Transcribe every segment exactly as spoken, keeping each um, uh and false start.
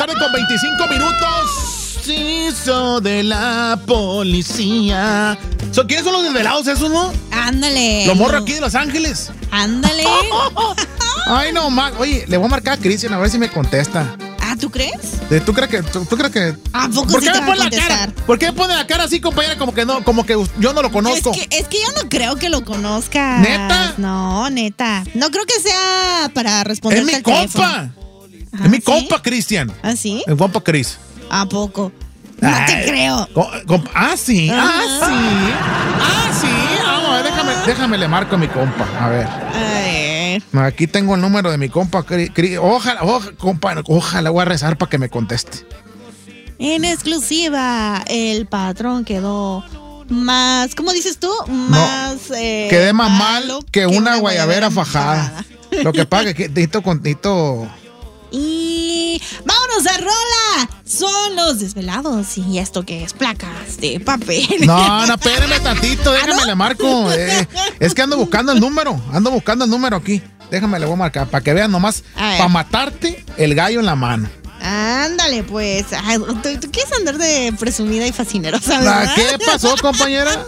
tarde con veinticinco minutos. Hizo de la policía. So, ¿quiénes son los desvelados esos, no? Ándale. Los morros aquí de Los Ángeles. Ándale. Ay, no, ma. Oye, le voy a marcar a Cristian a ver si me contesta. Ah, ¿tú crees? ¿Tú crees que? ¿Tú, tú crees que? ¿A poco ¿Por sí qué te me va a pone la cara? contestar? ¿Por qué me pone la cara así, compañera? Como que no, como que yo no lo conozco. Es que, es que yo no creo que lo conozcas. ¿Neta? No, neta. No creo que sea para responder. Es mi compa. Ajá, es mi ¿sí? compa, Cristian. ¿Ah, sí? El compa Chris. ¿A poco? No Ay, te creo. Co- compa- ah, sí. Ah. Ah, sí. Ah, sí. Vamos a ver, déjame, déjame le marco a mi compa. A ver. A ver. Aquí tengo el número de mi compa. Cri- Cri- Ojalá, ojalá, compa, ojalá voy a rezar para que me conteste. En exclusiva, el patrón quedó más, ¿cómo dices tú? Más. Eh, Quedé más malo mal que una guayabera fajada. Lo que pasa es que necesito, necesito. Y vámonos a rola. Son los desvelados. ¿Y esto qué es? Placas de papel. No, no, espérame tantito, déjame ¿Ah, no? le marco. Eh, es que ando buscando el número, ando buscando el número aquí. Déjame le voy a marcar, para que vean nomás, A ver. para matarte el gallo en la mano. Ándale, pues. Ay, ¿tú, tú quieres andar de presumida y fascinerosa, Ah, ¿verdad? ¿Qué pasó, compañera?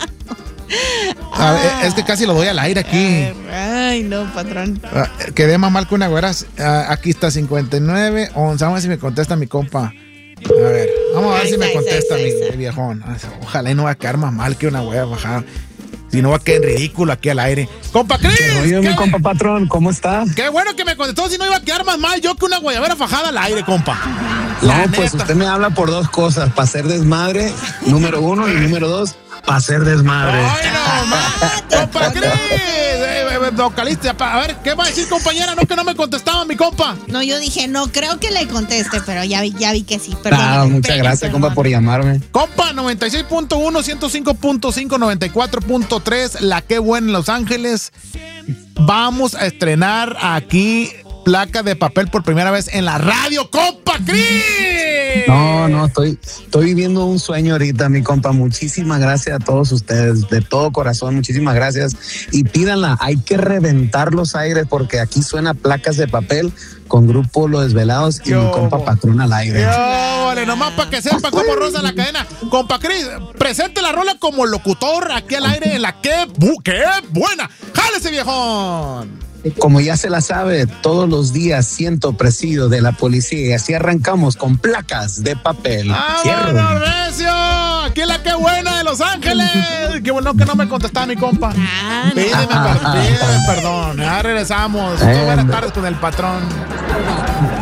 A ver, es que casi lo doy al aire aquí. Ay, no, patrón. Ah, quedé más mal que una güera. Ah, aquí está cincuenta y nueve, once. Vamos a ver si me contesta mi compa. A ver, vamos a ver Ahí si está, me ahí contesta está, ahí mi, está. mi viejón. Ojalá y no va a quedar más mal que una güera bajada. Si no va a quedar en ridículo aquí al aire. ¡Compa Cris! Oye, ¿Qué, mi compa patrón, ¿cómo está? qué bueno que me contestó, si no iba a quedar más mal yo que una guayabera fajada al aire, compa. No, La pues neta. usted me habla por dos cosas, para hacer desmadre, número uno, y número dos, para hacer desmadre. ¡Ay, no, más! ¡Compa Cris! Eh, eh, vocalista, pa- a ver, ¿qué va a decir, compañera? No, que no me contestaba mi compa. No, yo dije, no creo que le conteste, pero ya vi, ya vi que sí. Perdón. Ah, muchas gracias, compa, por llamarme. Compa, noventa y seis punto uno, ciento cinco punto cinco, noventa y cuatro punto tres, La Qué Buena en Los Ángeles. Vamos a estrenar aquí Placa de Papel por primera vez en la radio, compa Cris. No, no, estoy, estoy viviendo un sueño ahorita, mi compa. Muchísimas gracias a todos ustedes, de todo corazón, muchísimas gracias. Y pídanla, hay que reventar los aires porque aquí suena Placas de Papel con Grupo Los Desvelados y Yo, mi compa patrón al aire. Yo, vale, nomás para que sepa cómo rosa la cadena. Compa Cris, presente la rola como locutor aquí al aire en La Qué, bu qué Buena. ¡Jálese, viejón! Como ya se la sabe, todos los días siento presidio de la policía y así arrancamos con Placas de Papel. Cierro. ¡Vámonos, recio! Aquí en La Qué Buena de Los Ángeles. Qué bueno que no me contestaba mi compa. Ah, no. Pídeme, per- pídeme perdón. Ya regresamos. Eh, Buenas hombre. tardes con el patrón.